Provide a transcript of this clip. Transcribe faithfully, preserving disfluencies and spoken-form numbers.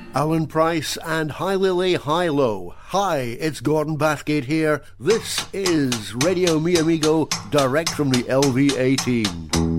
Alan Price and Hi Lily, Hi Low. Hi, it's Gordon Bathgate here. This is Radio Mi Amigo, direct from the L V eighteen.